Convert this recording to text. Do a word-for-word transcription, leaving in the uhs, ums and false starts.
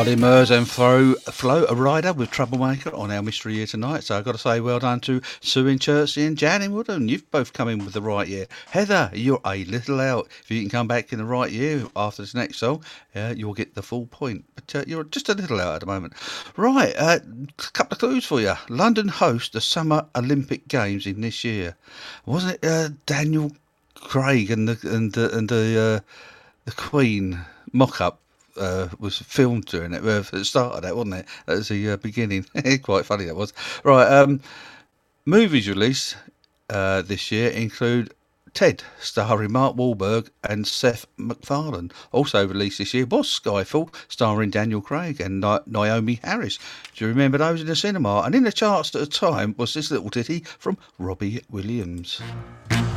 Buddy Murs and Flo, Flo a Rider with Troublemaker on our mystery year tonight. So I've got to say well done to Sue in Chertsey and Jan in Woodham. You've both come in with the right year. Heather, you're a little out. If you can come back in the right year after this next song, uh, you'll get the full point. But uh, you're just a little out at the moment. Right, a uh, couple of clues for you. London hosts the Summer Olympic Games in this year. Wasn't it uh, Daniel Craig and the and the, and the, uh, the Queen mock-up? Uh, was filmed during it. Uh, it started that, wasn't it? That was the uh, beginning. Quite funny that was. Right, um, movies released uh, this year include Ted, starring Mark Wahlberg and Seth MacFarlane. Also released this year was Skyfall, starring Daniel Craig and Na- Naomi Harris. Do you remember those in the cinema? And in the charts at the time was this little ditty from Robbie Williams.